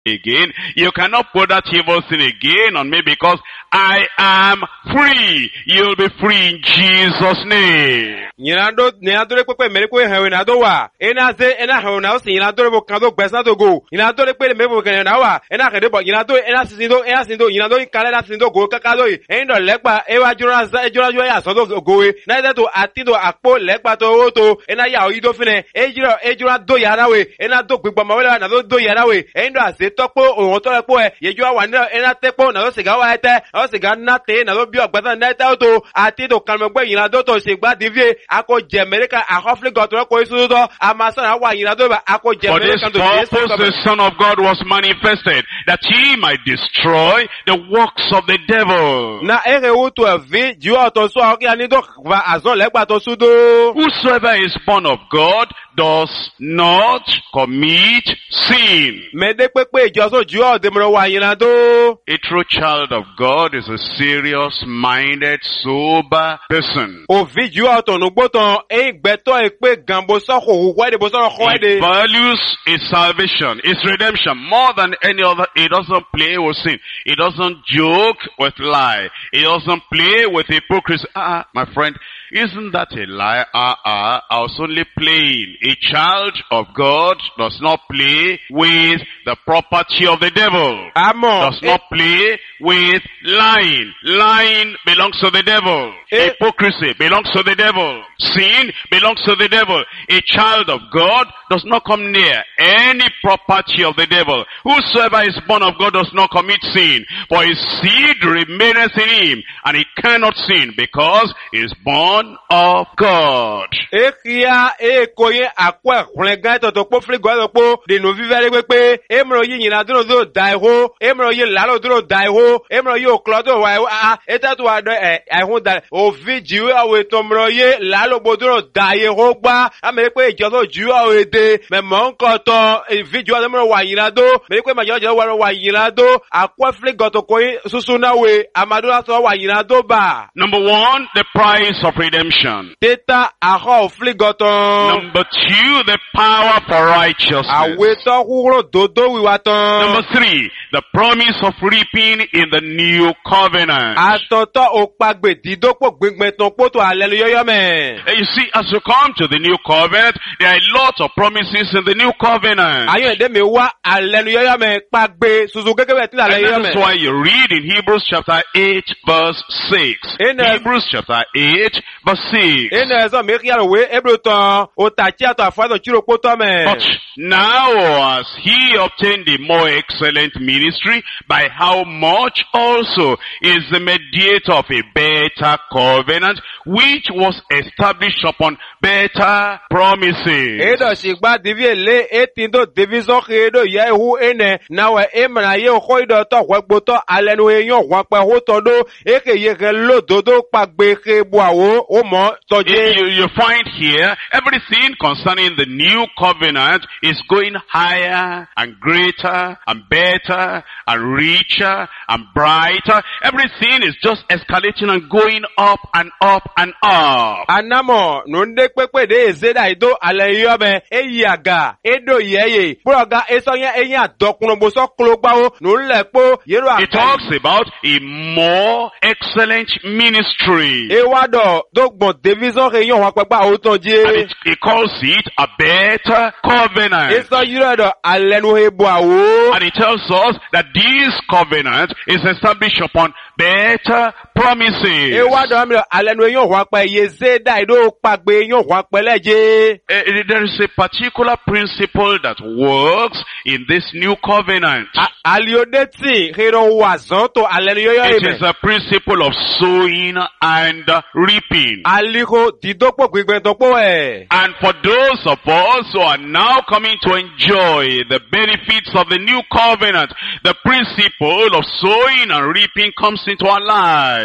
again. You cannot put that evil sin again on me because I am free. You'll be free in Jesus' name. Nyinado nyinado pepe mereko hewe na do wa. Ena ze ena hewe na osi nyinado bo kando gbesa do go. Nyinado pepe mebo kene na wa. Ena kede bo nyinado ena sindo nyinado kale na sindo go kakalo yi. Endo lekpa ewa jura ya so do go we. Na de to atindo akpo lekpa to oto. Ena ya oyido fine. Ejura do yara we. Ena do gbigbo ma wele na do yara we. Endo ase topo ohun to lepo e. Yeju wa ni ena tepo na do siga wa ete. O siga na te na do bi ogbesa na ete oto. Atindo kalmegbe nyinado to sigba divie. Ako jemereka ahofli gotro ko isudo amasana wa yinado ba ako jemereka to Jesus. For this purpose the Son of God was manifested, that he might destroy the works of the devil. Na ere utu vi ju oto so aki anido va azon legba to sudo. Whosoever is born of God does not commit sin. Mede pepe ijoso ju o demro wa yinado. A true child of God is a serious-minded, sober person. O vi ju oto no gboton e gbeto e pe gambo so ko wede bo so ko wede. He values his salvation, his redemption more than any other. He doesn't play with sin. He doesn't joke with lie. He doesn't play with hypocrisy. My friend, isn't that a lie? I was only playing. A child of God does not play with the property of the devil. Does not play with lying. Lying belongs to the devil. Hypocrisy belongs to the devil. Sin belongs to the devil. A child of God does not come near any property of the devil. Whosoever is born of God does not commit sin, for his seed remaineth in him, and he cannot sin because he is born of God. Ekia ekoye akwa khlenga to po fligo po de no vivere pepe emro yi nyina duro do daiho emro yi lalo duro daiho emro yi oklodo wa etatu wa do ehun da o vijiwe awe to mro yi lalo boduro daye ho gba ame pe ijo ju awe de me mo nko to vijiwe mro wa nyina do me pe ma jo wa nyina do akwa fligo to ko susu na we amadu so wa nyina do ba. Number 1, the price of redemption. Teta aho fligoton. Number 2, the power for righteousness. Aweto huro dodo wiwaton. Number 3, the promise of reaping in the new covenant. Atoto okpagbe didopo gbegbeton poto hallelujah me. You see, as you come to the new covenant, there are a lot of promises in the new covenant. Ayo ede me wa hallelujah me pagbe suzu gegebe ti hallelujah me. That is why you read in Hebrews chapter 8 verse 6. Hebrews chapter 8 verse 6. But now as he obtained a more excellent ministry, by how much also is the mediator of a better covenant, which was established upon better promises. You find here, everything concerning the new covenant is going higher and greater and better and richer and brighter. Everything is just escalating and going up and up and up. Anamo, nunde kwekwe de ezeda ido aleyome eyaga edo yeye proga esonya enya dokunoboso klogbawo nunlepo yero It talks about a more excellent ministry. Ewado dogbo division reyon wa pegba otoje. And it calls it a better covenant. Eso yiro alenu hebo awo. And it tells us that this covenant is established upon better promises. Ewado amiro alenu yon wa pe yezeda ido pagbe yon wa peleje. There is a particular principle that works in this new covenant. Aliodeti hero wazonto alenu yoyo It is a principle of sowing and reaping. Aliho didopo gbigbedopo e. And for those of us who are now coming to enjoy the benefits of the new covenant, the principle of sowing and reaping comes into our lives.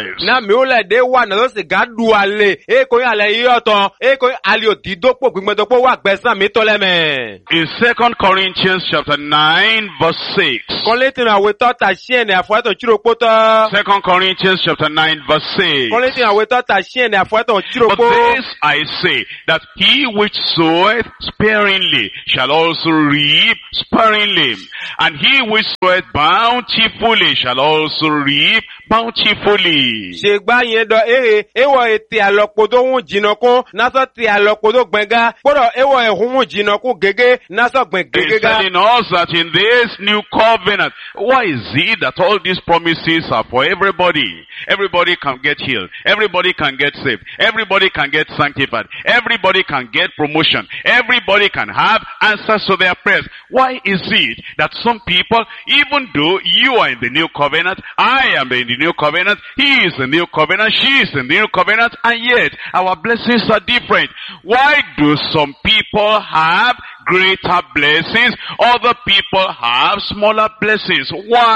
lives. Na mi ole de wa na lo se ga du ale. E ko yin ale yi oton. E ko yin ale odidopo gbigbedopo wa gbesan mi to leme. In 2 Corinthians chapter 9 verse 6. Koletin awe to ta shien afo to chiro poto. 2 Corinthians chapter 9 verse 6. Koletin awe to ta shien afo to chiro But po. this I say, that he which soweth sparingly shall also reap sparingly, and he which soweth bountifully shall also reap bountifully. Se gba yen do ewo eti alopodo hun jinokun naso ti alopodo gbenga podo ewo ehun jinokun gege naso gben He's gege ga. telling us that in this new covenant, why is it that all these promises are for everybody? Everybody can get healed. Everybody can get saved. Everybody can get sanctified. Everybody can get promotion. Everybody can have answers to their prayers. Why is it that some people, even though you are in the new covenant, I am in the new covenant, he is in the new covenant, she is in the new covenant, and yet our blessings are different? Why do some people have greater blessings, other people have smaller blessings?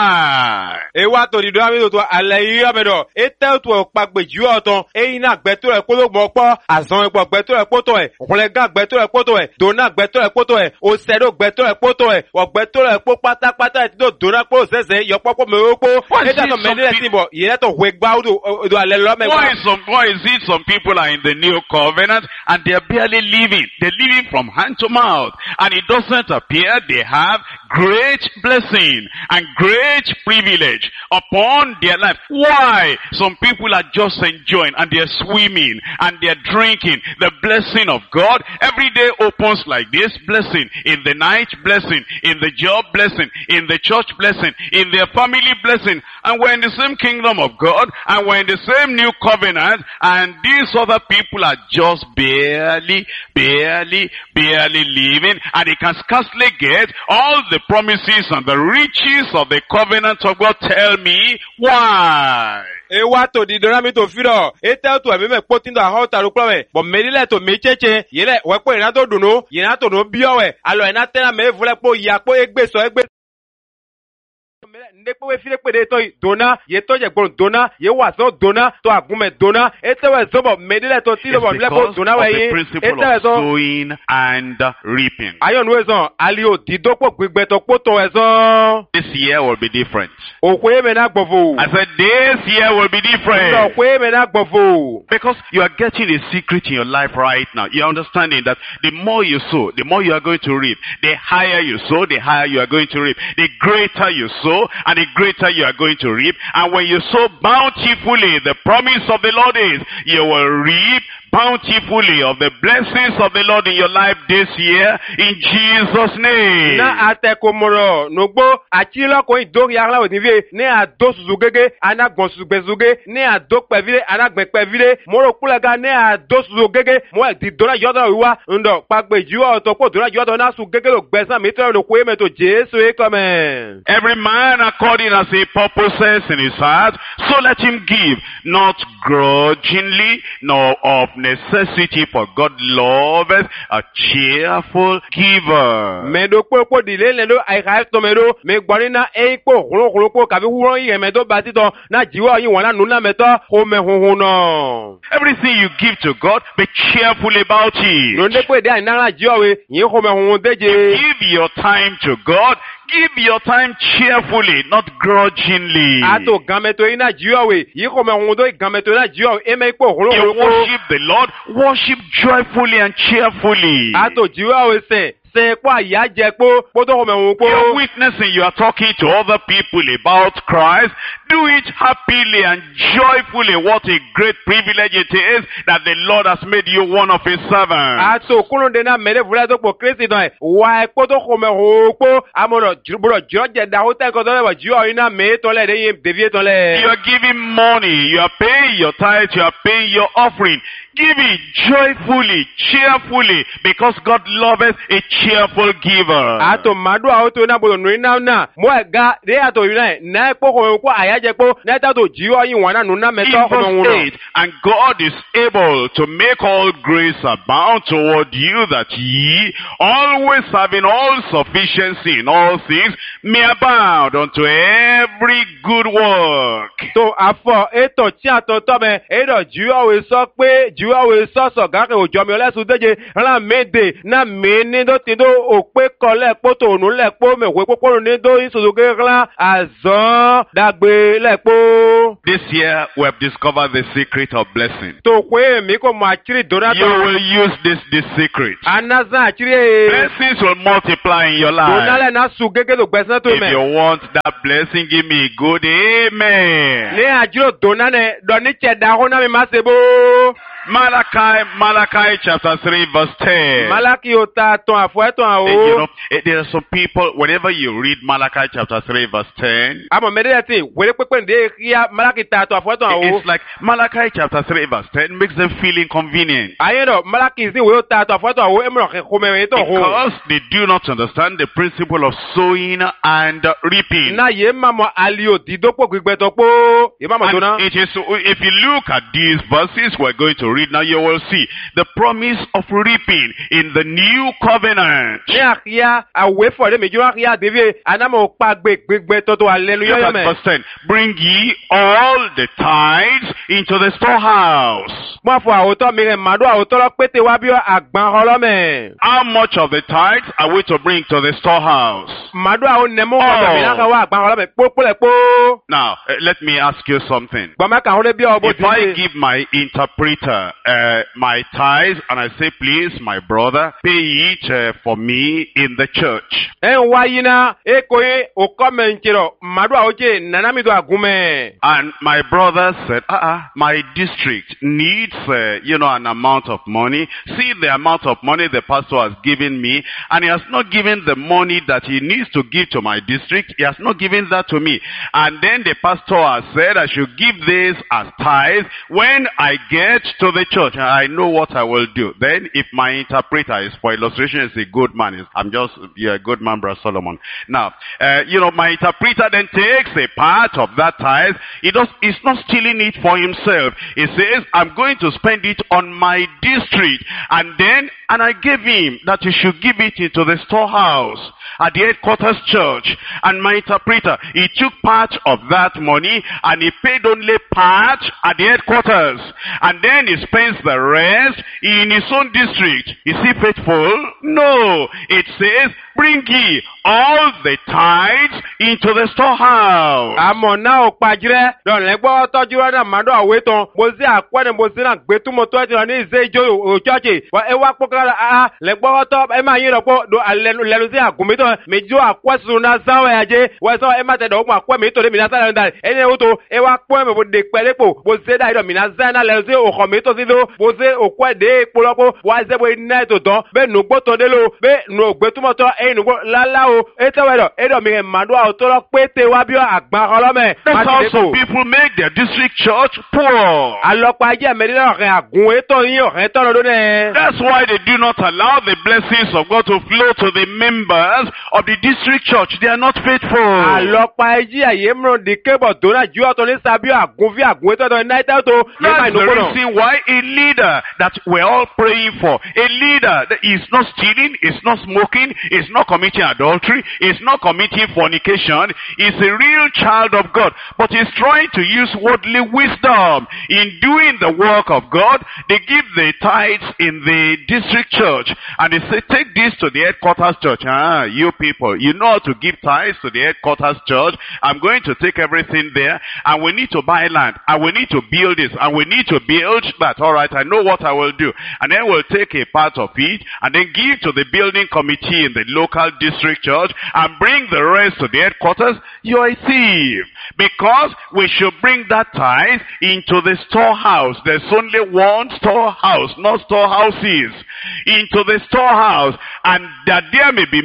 Why? Ewa to di do ami to ale yi amedo ete to pagbe ju oton eyin agbeto e kolo mo po azon epo gbeto e poto e okunle ga gbeto e poto e dona gbeto e poto e osedo gbeto e poto e ogbeto e po pátápátá ti do dona po sese yo popo me opo eta to mele timbo ye to we gba do ale lo me Why is it some people are in the new covenant and they are barely living? They're living from hand to mouth, and it doesn't appear they have great blessing and great privilege upon their life. Why? Some people are just enjoying and they're swimming and they're drinking the blessing of God. Every day opens like this: blessing in the night, blessing in the job, blessing in the church, blessing in their family, blessing. And we're in the same kingdom of God, and we're in the same new covenant, and these other people are just barely living, and they can scarcely get all the promises and the riches of the covenant of God. Tell me why? Ewa to di dona mi to firo ete to eme me potin do ho taru klowe bo merile to mecheche yele we po ina to dunu yina to no biowe alo ina tena me vule po ya po egbe so egbe ndekpo we file pe de to dona ye to je gbon dona ye wa so dona to agunme dona ete we so bo merile to ti lo bo le po dona we yin ete we so sowing and reaping. Ayon we so ali o didopo gbigbe to poto we so This year will be different. okwe me na gbofo. I said this year will be different. Okwe me na gbofo. Because you are getting a secret in your life right now. You're understanding that the more you sow, the more you are going to reap. The higher you sow, the higher you are going to reap. The greater you sow, and the greater you are going to reap. And when you sow bountifully, the promise of the Lord is you will reap bountifully of the blessings of the Lord in your life this year, in Jesus' name. Na atekomoro nogbo achilo ko idori ara odivie ne ado suzugege ana gonsugbezugege ne ado pevile ana gbepevile moro kulega ne ado suzugege mo di dona yodo wiwa ndo pagbe ju oto po dona yodo na sugege lo gbesan mi to lo ko eme to Jesu e come. Every man according as he purposes in his heart, so let him give, not grudgingly, nor of necessity, for God loveth a cheerful giver. Medo popo dile lendo ai khai to medo me gbori na e po holo po kabi huron yi medo batito na jiwo yi wona nu na meto ho me hunhun no. Everything you give to God, be cheerful about it. No nde pe de na jiwo we yin ho me hunhun deje. Give your time to God. Give your time cheerfully, not grudgingly. Ato gameto ina jiwo we yi ho me hunhun do gameto na jiwo e me po holo You worship the Lord, worship joyfully and cheerfully. Ato jiwo we se You're witnessing, you are talking to other people about Christ. Do it happily and joyfully. What a great privilege it is that the Lord has made you one of his servants. You are giving money, you are paying your tithe, you are paying your offering. Give it joyfully, cheerfully, because God loveth a cheerful giver. Ato madu auto na bodo nuna na mo ga de ato yuna na po ko ayaje po na tato jiwa yin wana nuna meto In ko verse nguno. 8, and God is able to make all grace abound toward you, that ye, always having all sufficiency in all things, may abound unto every good work. To afọ eto ti atoto me edo jiwa we so pe jiwa we so ga ke ojo mi olesu deje ran mede na me ni do ti do ope kole poto nu le po me we popo ni do isoge ran azon dagbe le po. This year we have discovered the secret of blessing. To kwe mi ko ma chiri donato. You will use this secret. Anaza chiri. Blessings will multiply in your life. Donale na su gege do gbesna to If me. you want that blessing, give me a good amen. Ni ajiro donane do ni cheda ho na mi masebo. Malachi chapter 3 verse 10. Malaki ota ton afo ton a You o. know, there are some people, whenever you read Malachi chapter 3 verse 10, Amo medeti wele pepe de ria malaki ta ton afo ton a o. it's like Malachi chapter 3 verse 10 makes them feel inconvenient. Ayero malaki si we ta ton afo ton a o emro ke kome to ho. Because they do not understand the principle of sowing and reaping. Na ye mamo alio didopo gbigbe to po. Ye mamo And dona. it is, if you look at these verses we're going to read now, you will see the promise of reaping in the new covenant. Ni akia awe for de mejo akia devie anamo pa gbigbe to hallelujah Look at me. verse 10. Bring ye all the tithes into the storehouse. Mo fo awoto mi re madu awoto lo pete wa bi agban holo me. How much of the tithes are we to bring to the storehouse? Madu awo nemo ko mi na ka wa agban holo me po le po. Now, let me ask you something. Gbama ka hole bi obo If I give my interpreter my tithes and I say, please, my brother, pay it for me in the church. En wayina e ko e o komentiro madu awoje nana mi do agume. And my brother said, my district needs, an amount of money. See the amount of money the pastor has given me, and he has not given the money that he needs to give to my district. He has not given that to me. And then the pastor has said, I should give this as tithe when I get to the church. I know what I will do. Then if my interpreter is, for illustration, is a good man, you're a good man, Brother Solomon. Now, my interpreter then takes a part of that tithe. He's not stealing it for himself. He says, I'm going to spend it on my district. And I gave him that he should give it into the storehouse at the headquarters church. And my interpreter, he took part of that money and he paid only part at the headquarters. And then he spends the rest in his own district. Is he faithful? No. It says, bring ye all the tithes into the storehouse. Amo na o pajire don le gbo toju na madu aweton mo si akwene mo si na gbetumo to ti ni ze jo o church wa e wa pokala le gbo to e ma yin ropo do alenu lenu si agumi to mejo akwasu na zawe aje wa so e ma te do mo akwa mi to de mi na sala ndal ene o to e wa po me bo de pelepo bo se da do mi na zana le si o ko mi to si do bo se o kwa de polopo wa ze bo ina to don be nu gbo to de lo be nu gbetumo to e nu lala o etewedo edo mi madu autolo pete wa bi agban olome. That's how some people make their district church poor. Alopa je medina re agun eto yin o eto lo ne. That's why they do not allow the blessings of God to flow to the members of the district church. They are not faithful. Alopa je aye mro de kebo dona ju auto ni sabi agun fi agun eto do night auto. That's the reason why a leader that we're all praying for, a leader that is not stealing, is not smoking, is not committing adultery, is not committing fornication, is a real child of God, but is trying to use worldly wisdom in doing the work of God. They give the tithes in the district church and they say, take this to the headquarters church. You people, you know how to give tithes to the headquarters church. I'm going to take everything there, and we need to buy land, and we need to build this, and we need to build that. All right, I know what I will do. And then we'll take a part of it and then give to the building committee in the local district church and bring the rest to the headquarters. You're a thief. Because we should bring that tithe into the storehouse. There's only one storehouse, not storehouses. Into the storehouse, and that there may be meeting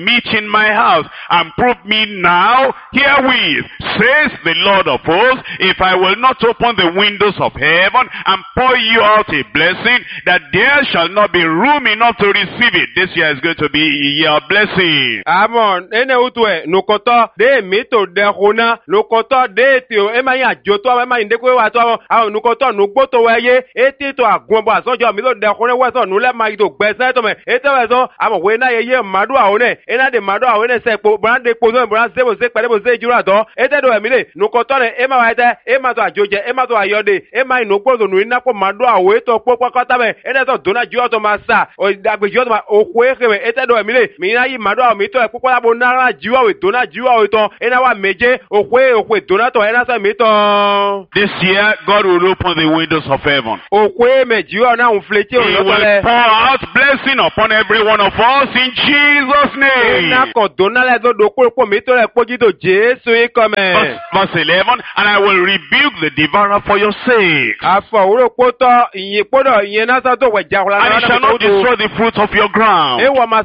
in my house, and prove me now herewith, says the Lord of hosts, if I will not open the windows of heaven and pour you out a blessing, that there shall not be room enough to receive it. This year is going to be a year of blessing. Amon, ene utwe, nukoto, de mito de hona, nukoto de tio, ema ya joto, ema indekwe wato, nukoto, nukoto weye, eti to agwombo, asojo, milo de hone weso, nule ma ito, gbese to me, ete weso, amo wena ye madu aone, ena de madu aone sekpo, brande kpozo, brande sebo sek, padebo se jurato, ete do emile, nukoto ne, ema waete, ema to ajoje, ema to ayode, ema inokpozo, nuina po madu awe to po kotame, ene to dona juoto masa, o dagbe juoto ma, okwekewe, ete do emile, mina yi madu awe to, ekukwa bo nara jiwa we, dona jiwa we to, ena wa meje, okwe, dona to, ena sa mito. This year, God will open the windows of heaven. Okwe me jiwa na unflete, He will pour out blessing upon every one of us in Jesus' name. Verse 11, and I will rebuke the devourer for your sake. And he shall not destroy the fruit of your ground.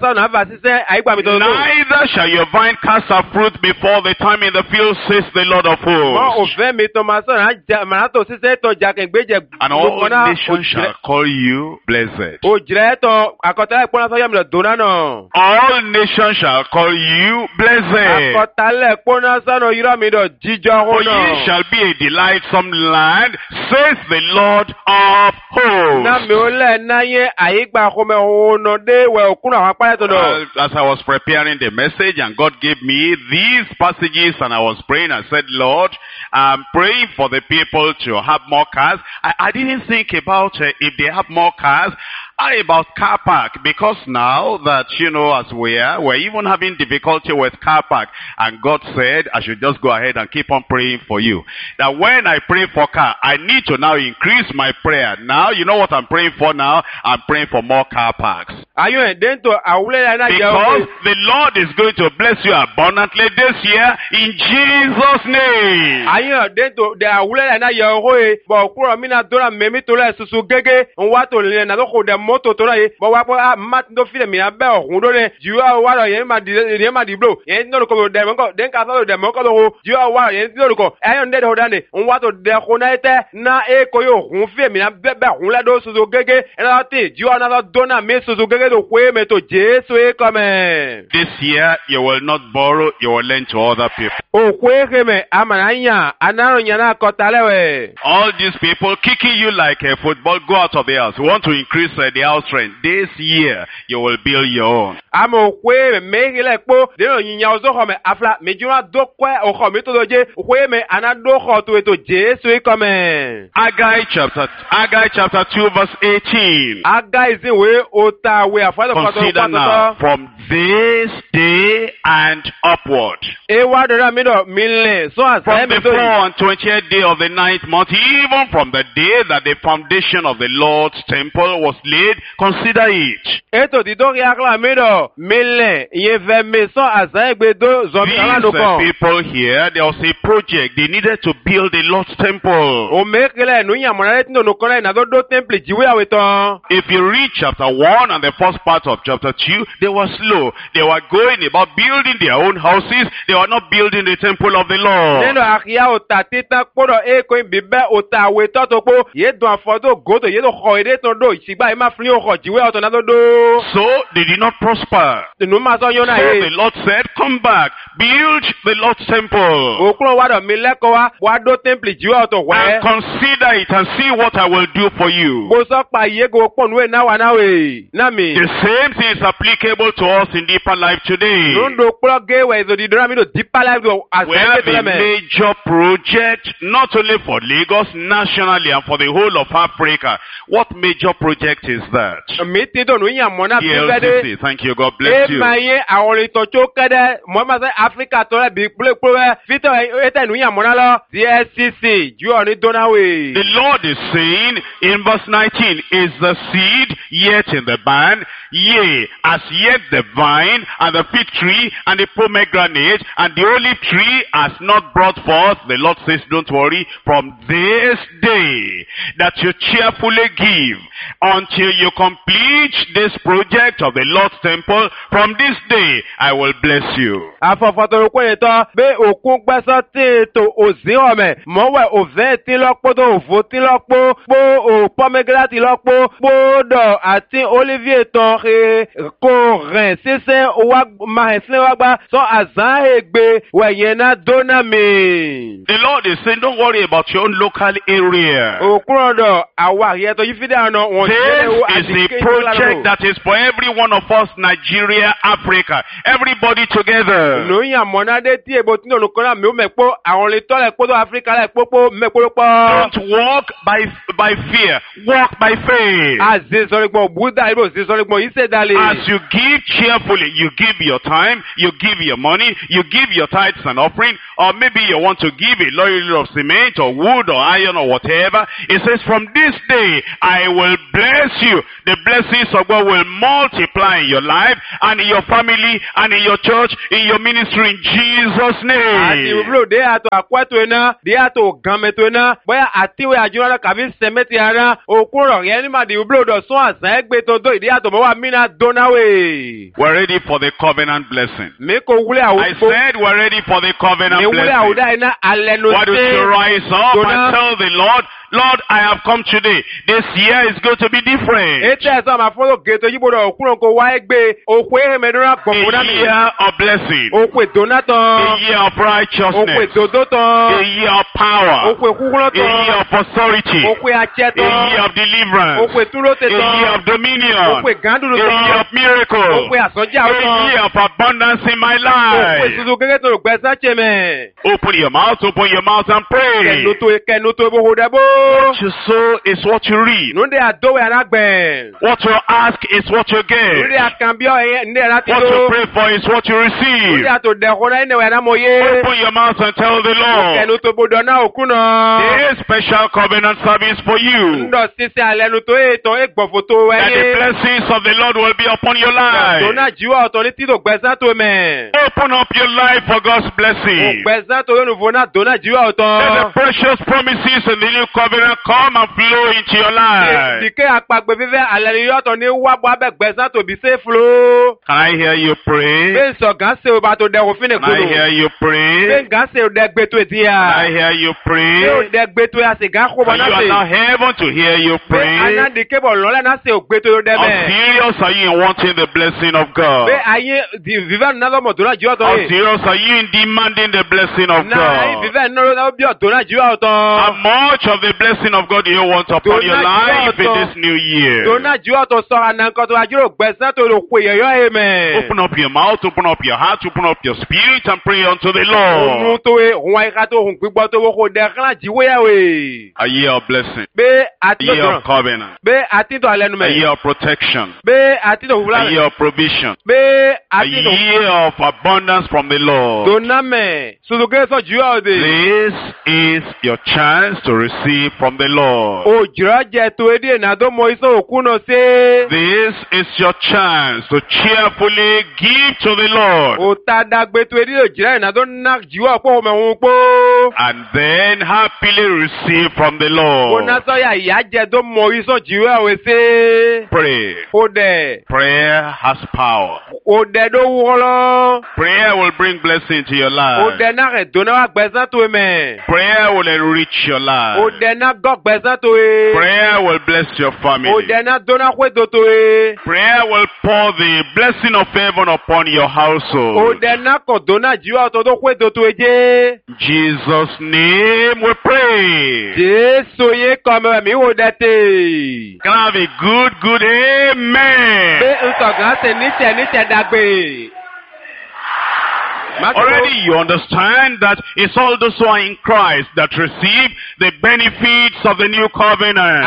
Neither shall your vine cast her fruit before the time in the field, says the Lord of hosts. And all nations shall call you blessed. All nations shall call you blessed. For ye shall be a delightsome land, says the Lord of hosts. As I was preparing the message and God gave me these passages and I was praying, I said, Lord, I'm praying for the people to have more cars. I didn't think about if they have more cars, about car park, because now that, as we're even having difficulty with car park, and God said I should just go ahead and keep on praying for you. That when I pray for car, I need to now increase my prayer. Now, you know what I'm praying for now? I'm praying for more car parks. Because the Lord is going to bless you abundantly this year in Jesus' name. Moto to ye bo wa po mat do file mi abe ohun re jiwa wa yen ma di blo yen no ko de mo den ka so de mo ko lo jiwa wa yen no ko ayon de ho dane on wa to de ko na ete na e ko yo hun fi mi na be hun la do so gege na ti jiwa na do na me so gege do kwe me to Jesu e come. This year you will not borrow, you will lend to other people. O kwe ke me amananya anaro nya na ko talewe. All these people kicking you like a football, go out of the house. You want to increase the house rent. This year, you will build your own. Haggai chapter 2 verse 18. Consider now from this day and upward. From the 420th day of the 9th month, even from the day that the foundation of the Lord's temple was laid, consider it. These people here, there was a project. They needed to build the Lord's temple. If you read chapter 1 and the first part of chapter 2, they were slow. They were going about building their own houses. They were not building the temple of the Lord. So they did not prosper. So the Lord said, come back, build the Lord's temple, and consider it and see what I will do for you. The same thing is applicable to us in Deeper Life today. Where the major project, not only for Lagos, nationally and for the whole of Africa. What major project is that? DLCC, thank you, God bless you. The Lord is saying in verse 19, is the seed yet in the barn? Yea, as yet the vine and the fig tree and the pomegranate and the olive tree has not brought forth, the Lord says, don't worry, from this day that you cheerfully give until you complete this project of the Lord's temple, from this day I will bless you. The Lord is saying, don't worry about your own local area. This is a project that is for every one of us, Nigeria, Africa, everybody together. Don't walk by fear, walk by faith. As you give cheerfully, you give your time, you give your money, you give your tithes and offering, or maybe you want to give a load of cement or wood or iron or whatever. It says, from this day I will bless you. The blessings of God will multiply in your life and in your family and in your church, in your ministry, in Jesus' name. We're ready for the covenant blessing. I said we're ready for the covenant blessing. Why don't you rise up and tell the Lord, Lord, I have come today. This year is going to be different. A year of blessing. A year of righteousness. A year of power. A year of authority. A year of deliverance. A year of dominion. A year of miracles. A year of abundance in my life. Open your mouth and pray. What you sow is what you reap. What you ask is what you get. What you pray for is what you receive. Open your mouth and tell the Lord, this special covenant service for you, that the blessings of the Lord will be upon your life. Open up your life for God's blessing. Let the precious promises in the new covenant come and flow into your life. Can I hear you pray? Can I hear you pray? Can I hear you pray? Are you allow heaven to hear you pray? How serious are you in wanting the blessing of God? How serious are you in demanding the blessing of God? How much of the blessing of God do you want upon your life in this new year? Open up your mouth, open up your heart, open up your spirit and pray unto the Lord. A year of blessing. A year of covenant. A year of protection. A year of provision. A year of abundance from the Lord. This is your chance to receive from the Lord. This is your chance to cheerfully give to the Lord. And then happily receive from the Lord. Pray. Prayer has power. Prayer will bring blessing to your life. Prayer will enrich your life. Prayer will bless your family. Prayer will pour the blessing of heaven upon your household. In Jesus' name we pray. Can I have a good amen? Already you understand that it's all those who are in Christ that receive the benefits of the new covenant.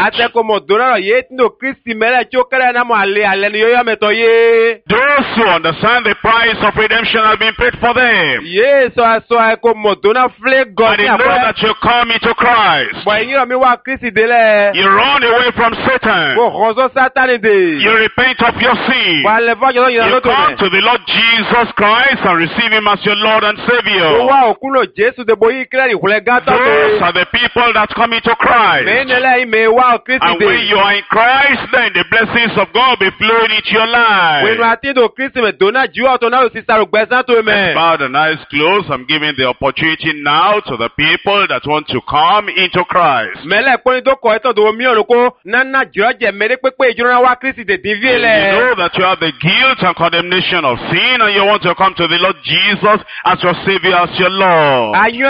Those who understand the price of redemption has been paid for them. And they know that you come into Christ. You run away from Satan. You repent of your sin. You come to the Lord Jesus Christ and receive Him as your Lord and Savior. Those are the people that come into Christ. And when you are in Christ, then the blessings of God will be flowing into your life. Bow the eyes closed. I'm giving the opportunity now to the people that want to come into Christ. You know that you have the guilt and condemnation of sin, and you want to come to the Lord Jesus as your Savior, as your Lord. You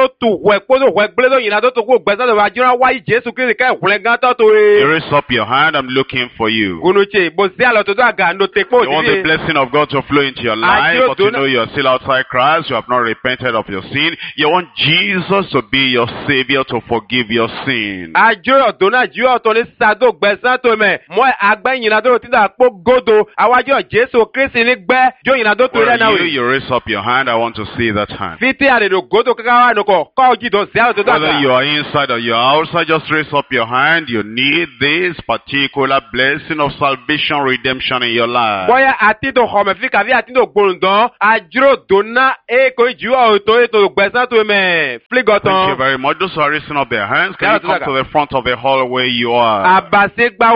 raise up your hand. I'm looking for you. You want the blessing of God to flow into your life, but you know you're still outside Christ. You have not repented of your sin. You want Jesus to be your Savior, to forgive your sin. You raise up your hand. I want to see that hand. Whether you are inside or you are outside, just raise up your hand. You need this particular blessing of salvation, redemption in your life. Thank you very much. Those who are raising up their hands, can you come to the front of the hall where you are? You're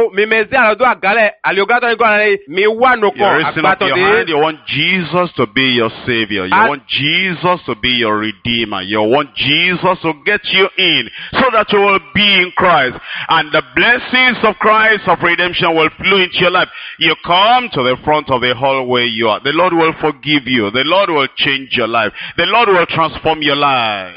raising up your hand. You want Jesus to be your Savior. You want Jesus to be your Redeemer. You want Jesus to get you in so that you will be in Christ. And the blessings of Christ of redemption will flow into your life. You come to the front of the hall where you are. The Lord will forgive you. The Lord will change your life. The Lord will transform your life.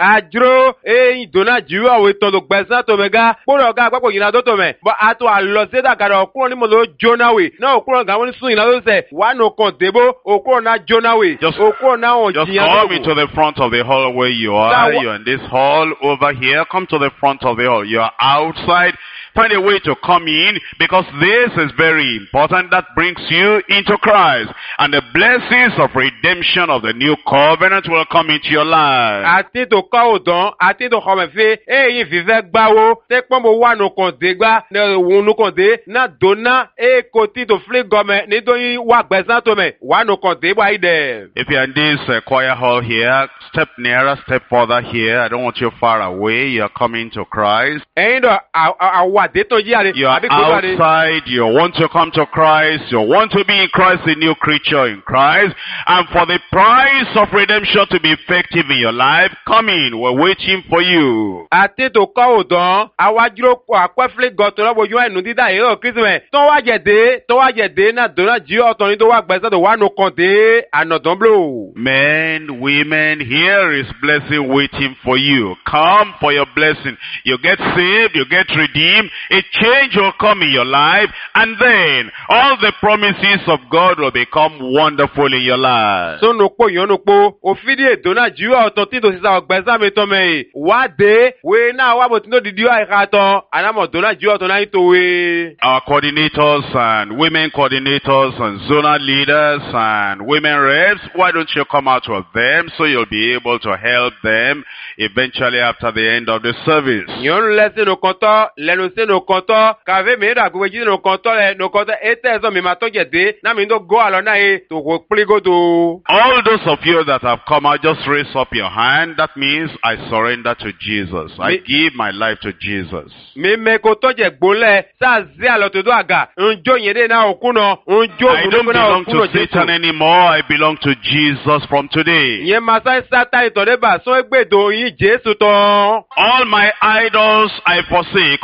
Just come into the front of the hall where you are. You're in this hall over here. Come to the front of the hall. You're outside. Find a way to come in, because this is very important. That brings you into Christ. And the blessings of redemption of the new covenant will come into your life. If you're in this choir hall here, step nearer, step further here. I don't want you far away. You're coming to Christ. You are outside, you want to come to Christ, you want to be in Christ, a new creature in Christ, and for the price of redemption to be effective in your life, come in, we're waiting for you. Men, women, here is blessing waiting for you. Come for your blessing. You get saved, you get redeemed, a change will come in your life, and then all the promises of God will become wonderful in your life. Our coordinators and women coordinators and zonal leaders and women reps, why don't you come out with them so you'll be able to help them eventually after the end of the service. All those of you that have come out, just raise up your hand. That means I surrender to Jesus. I give my life to Jesus. I don't belong to Satan anymore. I belong to Jesus from today. All my idols I forsake. All my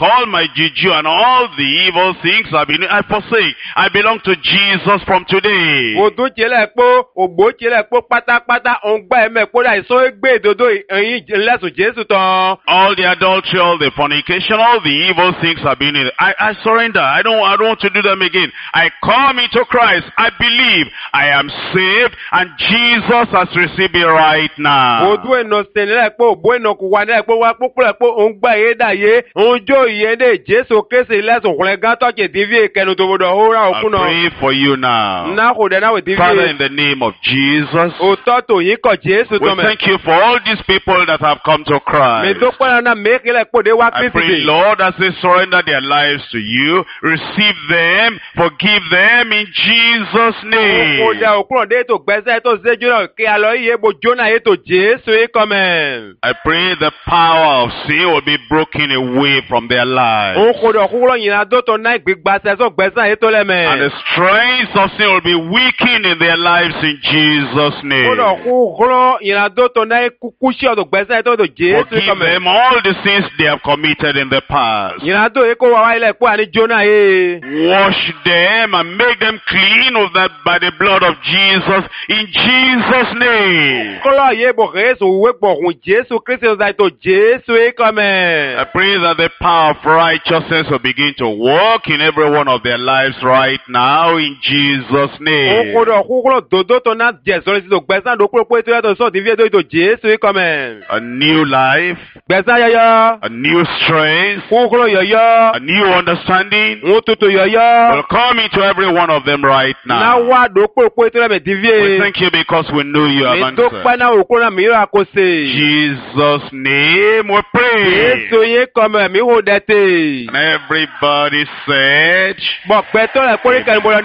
juju and all the evil things I forsake. I belong to Jesus from today. Odun chele po, ogbo chele po pátápátá, ongba eme po da iso egbe dodo eyin lesun Jesu tan. All the adultery, all the fornication, all the evil things have been in it. I surrender. I don't want to do them again. I come into Christ. I believe I am saved and Jesus has received me right now. Odun eno senle po, bo eno kuwa ne po wa popule po ongba ye da ye, onjo ye de Jesu Kristi lesun kule gan to ke divi kenu to bodo hora I okuno. pray for you now. Na ko de na we divi. Father, in the name of Jesus, Ototo yin ko Jesu we to me. thank you for all these people that have come to Me Christ. do pa na make le po de wa I pray, Kristi. Lord, as they surrender their lives to you, receive them, forgive them in Jesus' Ko name. de okuno de to gbese to seju na ke alo iye bo Jona ye to Jesu e come. I pray the power of sin will be broken away from their lives. O ko do kulo yin na do to na gbigba se so gbese ye to le me. And the strength of sin will be weakened in their lives in Jesus' O name. do kulo yin na do to na kukushi o to gbese ye to Jesu Forgive come. them all the sins they have committed in the past. Yin na do e ko wa ile po ani Jona ye. Wash them and make them clean with that by the blood of Jesus in Jesus' name. Kulo ye bo Jesu we bo hun Jesu Kristi o za to Jesu e come. I pray that the power of righteousness will begin to work in every one of their lives right now in Jesus' O name. ko do kulo dodo to na Jesu le to gbese do kulo po to ya to so divi to Jesu e come. A new life, Gbese yoyo. a new strength, Kulo yoyo. a new understanding Wọ́n tuntun yọ̀yọ́. will come into every one of them right Náà now. wá dòpò pé tí wọ́n bẹ̀ We divie. thank you because we know you have Mi tó pẹ́ answered. náà òkú náà mìíràn kò sè. Jesus' name we pray. Jésù yín kọ́mọ̀ mi hò dẹ́tẹ̀. And everybody said, Bọ̀ pẹ́ tó rẹ̀ kórè kẹ́rin bọ̀rọ̀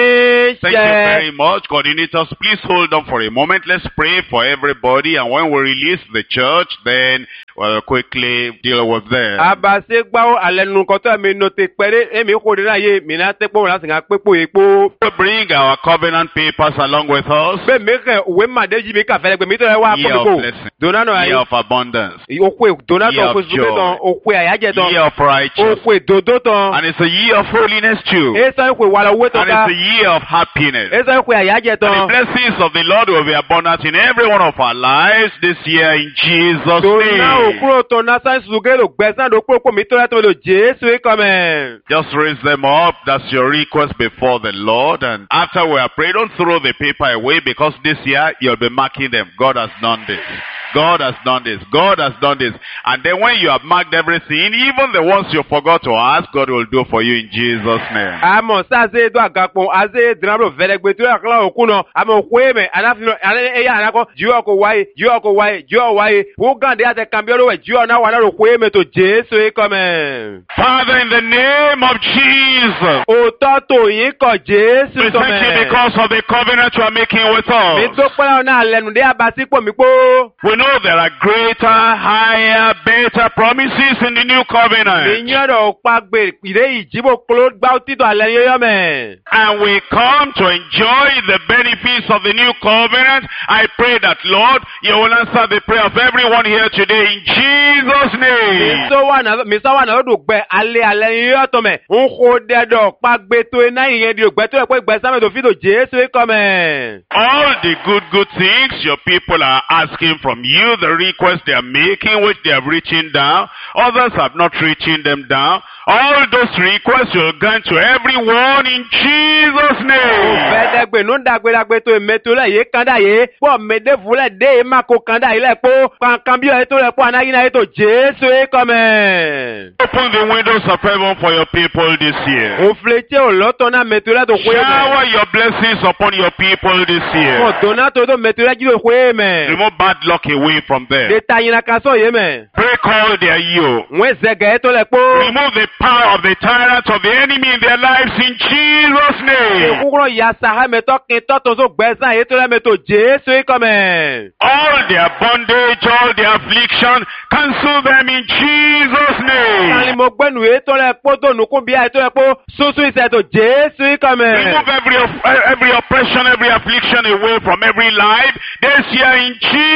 ní thank you ṣẹ́. very much. Coordinators, please hold on for a moment. Let's pray for everybody. And when we release the church, then we'll quickly deal with them. Àbàṣe gbáwó àlẹ́nu kọ́tọ́ mi nò tè pẹ́rẹ́ èmi kò dé náà yé mi náà tẹ́ pọ́ wọn láti ń pépò èpo. We bring our covenant papers along with us. Bẹ́ẹ̀ mi kẹ́ òwe màdé jí mi kà fẹ́rẹ́ pé mi tó rẹ̀ wá Year of pọ́npọ́. blessing. Donado ayé. Year of abundance. Òkú Donado Year of òkú Zubé tán. joy. Òkú àyájẹ́ tán. Year of righteousness. Òkú Dodo tán. And it's a year of holiness too. Esa òkú wàlà owó tán And ká. it's a year of happiness. Esa òkú àyájẹ́ And the tán. blessings of the Lord will be abundant in every one of our lives this year in Jesus' Tona name. òkúrò tona sáyẹ́nsì sùgẹ́rò gbẹ̀sán ló kúrò pò mí tó rẹ́tọ́ lò Jésù ìkọ́mẹ̀. Just raise them up. That's your request before the Lord. And after we are prayed, don't throw the paper away because this year you'll be marking them. God has done this. God has done this. God has done this. And then when you have marked everything, even the ones you forgot to ask, God will do for you in Jesus' name. Àmọ̀ sáze do àgàpọ̀ àze dìrọ̀bù fẹ́lẹ́gbẹ̀ tó yà kọ́lá òkú náà. Àmọ̀ òkú èmẹ̀ aláfihàn ẹ̀yà ànákọ́ jíọ̀ kò wáyé. Wó gàndé àti kàmbíọ́lówẹ̀ jíọ̀ náà wà náà òkú èmẹ̀ tó Jésù ìkọ́mẹ̀. Father, in the name of Jesus, Òótọ́ tó yín kọ̀ Jésù we thank you tọ́mẹ̀. because of the covenant you are making with Mi us. tó pẹ́ náà lẹ́nu dé àbásípò mi pó. We know there are greater, higher, better promises in the new Mi covenant. yọ̀rọ̀ pàgbé ìdè ìjìbò kúló gbá títọ̀ àlẹ́ yọ́yọ́ mẹ́. And we come to enjoy the benefits of the new covenant. I pray that, Lord, you will answer the prayer of everyone here today in Jesus' name. Mi sọ wà náà lọ́dún gbẹ alẹ́ yíyọ́ tó mẹ́. Ń kó dẹ́dọ̀ pàgbé tó iná ìyẹn di ògbẹ́ tó yẹ pé gbẹ sámẹ́ tó fi tó Jésù ikọ̀ mẹ́. All the good things your people are asking from you, the requests they are making, which they have written down, others have not written them down. All those requests will grant to everyone in Jesus' name. Fẹ́dẹ́gbẹ̀ ló ń dàgbéragbé tó èmẹ́tò lẹ̀ yé kanda yé. Pọ̀ mẹ́dẹ́fúlẹ̀ dé má kó kanda yìí lẹ̀ pọ̀. Kankan bí ọ̀yẹ́ tó lẹ̀ pọ̀ anáyínà yìí tó Jésù ikọ̀ mẹ́. Open the windows of heaven for your people this year. Òfìlẹ̀tì òlọ́tọ̀ náà mẹ́tò lẹ̀ tó kó yé mẹ́. Shower your blessings upon your people this year. Ọ̀tọ̀ náà tó mẹ́tò lẹ̀ jí tó kó yé mẹ́. Remove bad luck away from them. Dèta yìnyín kan sọ̀ yé mẹ́. Break all their yoke. Wọ́n zẹ̀gẹ̀ tó lẹ̀ pọ̀. Remove the power of the tyrant of the enemy in their lives in Jesus' name. Kúkúrọ̀ ya sàhámẹ́tọ́ kí tọ́tọ̀ tó gbẹ̀sán yìí tó lẹ́mẹ̀tò Jésù ikọ̀ mẹ́. All their bondage, all their affliction, cancel them in Jesus' name. Kálí mo gbẹ́nu yìí tó lẹ̀ pọ̀ tó nùkún bí i tó lẹ̀ pọ̀ súnsú ìṣẹ̀tò Jésù ikọ̀ mẹ́. Remove every oppression, every affliction away from every life this year in Jesus'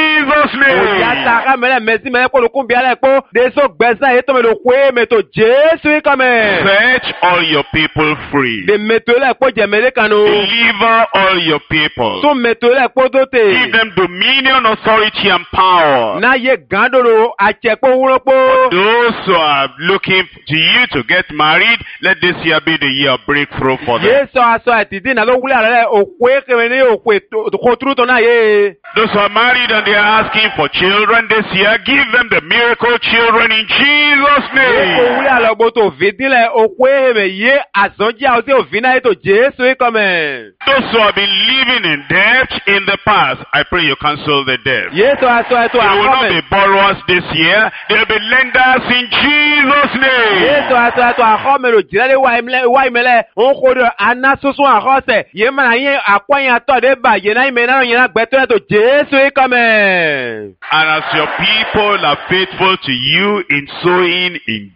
Jesus' name. Oyataka mele mesi mele ko lukun biale ko deso gbesa eto me lo kwe me to Jesu kame. Set all your people free. De metole ko jemele kanu. Deliver all your people. So metole ko dote. Give them dominion, authority, and power. Na ye gandoro achepo wuropo. Those who are looking to you to get married, let this year be the year of breakthrough for them. Yeso aso atidi na lo wule ale okwe kemene okwe ko truto na ye. Those who are married and they are asking for children this year, give them the miracle children in Jesus' Ko name. wule ale boto vidile okwe me ye azonji ose ovina eto Jesu kame. Those who have been living in debt in the past, I pray you cancel the debt. Yeso aso eto They will not be akome. borrowers this year. They will be lenders in Jesus' name. Yeso aso eto akome lo jirale wa imele onkodo anasusu akose ye mana ye akwanya to de ba ye na imena ye na gbeto eto Jesu kame. And as your people are faithful to you in sowing, in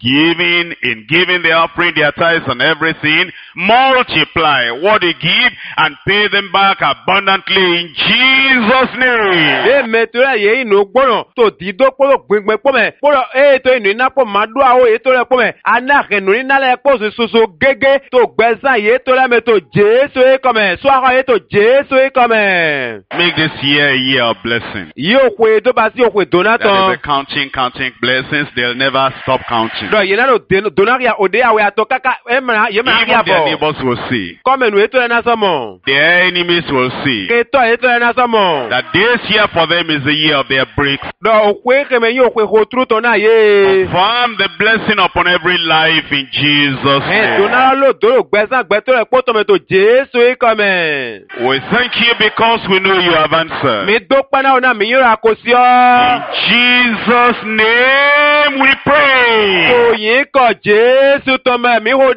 giving the offering, their tithes and everything, multiply what they give and pay them back abundantly in Jesus' name. Ye metura ye inu gboro to dido poro gbingbe pome poro to inu ina po madua o eto le pome ana kenu ina le po susu gege to gbesa ye to le me to Jesu kame so aha ye to Jesu kame. Make this year a year of blessing. Yo kwe do ba si o kwe That they'll donaton. be counting blessings. They'll never stop counting. Do ye na no donaria ode awe atokaka emra ye ma Even their bo. neighbors will see. Come nu eto le na somo. Their enemies will see. Ke to eto le na somo. That this year for them is the year of their breakthrough. Do okwe keme yo kwe ho truto na ye. Confirm the blessing upon every life in Jesus' name. Donara lo do gbesa gbeto le poto me to Jesu kame. We thank you because we know you have answered. Mi dúpẹ́ náà náà mi yíra kò sí In ọ́. Jesus' name we pray. Òyìn kọ̀ Jésù tọmọ mi hó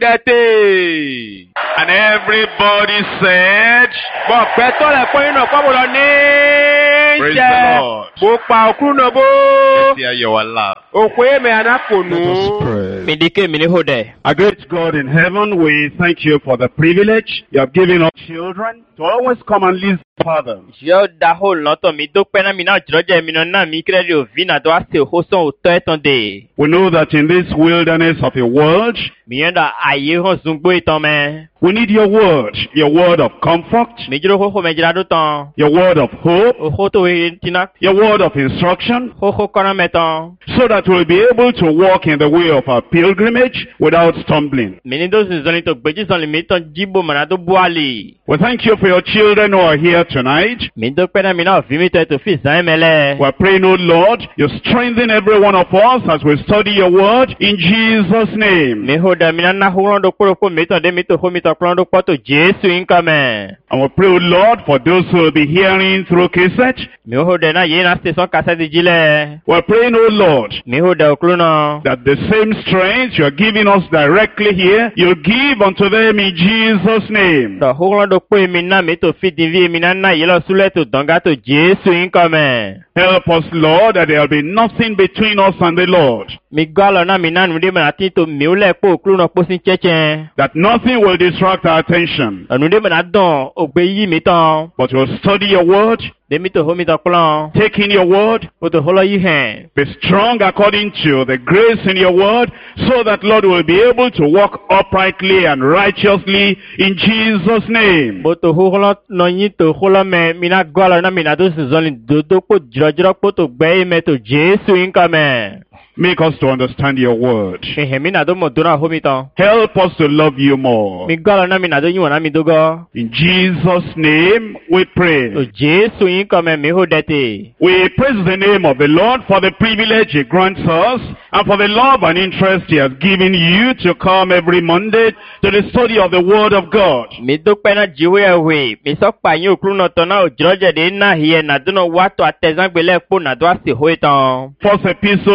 dẹ́tẹ̀. And everybody said, Bọ̀ gbẹ́tọ́ lẹ̀ pé iná kọ́ mo lọ ní Praise jẹ́. the Lord. Mo pa òkú náà bó. hear your laugh. Òkú èmi àná kò nù. Let us pray. Midike mini hode. Our great God in heaven, we thank you for the privilege you have given us children to always come and listen, Father. Yo da ho lọ́tọ̀ mi dópẹ́ náà mi náà jọ́jẹ́ mi náà mi kírẹ́dì òfin náà tó wá sí òhósàn òtọ́ ẹ̀tàn dé. We know that in this wilderness of a world, Mi yẹn dà àyè hàn zungbo ìtàn mẹ́. we need your word of comfort, Mi dúró hóhó mẹ́jìlá dó tán. your word of hope, Òhó tó wé tina. your word of instruction, Hóhó kọ́nà mẹ́tàn. so that we'll be able to walk in the way of our pilgrimage without stumbling. Mi ní dósùn zọ́ni tó gbèjì sọ́ni mi tán jíbo mọ̀nà tó bú àlè. We thank you for your children who are here tonight. Mi dópẹ́ náà mi náà fi mi tọ́ ètò fi sàn mẹ́lẹ̀. We're praying, oh Lord, you strengthen every one of us as we study your word in Jesus' name. Mi hó dà mi náà hóhó dó kúròkó mi tán dé mi tó hó mi tán kúrò dó pọ́tò Jésù nǹkan mẹ́. And we pray, oh Lord, for those who will be hearing through cassette. Mi hó dà náà yé náà station kásẹ́tì jílẹ̀. We're praying, oh Lord, Mi hó dà òkúrò náà. that the same strength you're giving us directly here, you'll give unto them in Jesus' name. Dọ̀ hóhó dó pé mi náà mi tó fi dìví mi náà yé lọ súlẹ̀ tó dọ̀ngá tó Jésù nǹkan mẹ́. Help us, Lord, that there'll be nothing between us and the Lord. Mi gbọ́ àlọ́ náà mi náà nùdí mọ̀nà tí tó mi ó lẹ̀ pé òkúrò náà pósí chẹ́chẹ́. That nothing will distract our attention. Ọ̀nùdí mọ̀nà dàn ògbé yí mi tán. But we'll study your word, Dèmi tó hó mi tán kúlọ̀. take in your word, Mo tó hó lọ yí hẹn. be strong according to the grace in your word, so that Lord will be able to walk uprightly and righteously in Jesus' name. Mo tó hó lọ nọ yín tó hó lọ mẹ mi náà gbọ́ àlọ́ náà mi náà tó sì zọ́ni dòdó pò jìrọ̀jìrọ̀ pò tó gbẹ́ ìmẹ̀ tó Jésù nǹkan mẹ́. Make us to understand your word. Mi hẹ̀ mi náà tó mọ̀ tó náà hó mi tán. Help us to love you more. Mi gbọ́ àlọ́ náà mi náà tó yín wọ̀n náà mi dógọ́. In Jesus' name we Tó pray. Jésù nǹkan mẹ́ mi hó dẹ́tẹ̀. We praise the name of the Lord for the privilege he grants us and for the love and interest he has given you to come every Monday to the study of the Word of God. Mi dópẹ́ náà jíwé ẹ̀wé. Mi sọ pa yín òkúrú náà tán náà òjìrọ̀jẹ̀dẹ̀ náà hiẹ̀ náà tó náà wá tó àtẹ̀sángbélẹ̀ pò náà tó á sì hó ìtàn. First Epistle, General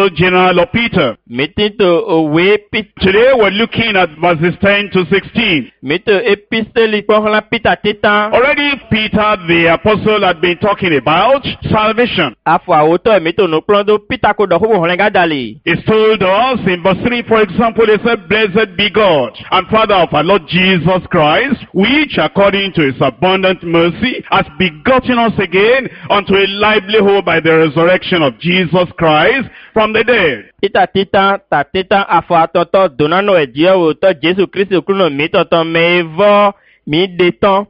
epistle of Peter. Metinto owe pit. Today we're looking at verses 10 to 16. Meto episteli pohla pita tita. Already Peter the apostle had been talking about salvation. Afo auto meto no plondo pita ko do ho holenga dali. He's told us in verse 3, for example, he said, blessed be God and Father of our Lord Jesus Christ, which according to his abundant mercy has begotten us again unto a lively hope by the resurrection of Jesus Christ from the dead. Tita afo atoto donano ejio to Jesus Christ okuno mitoto mevo mi detan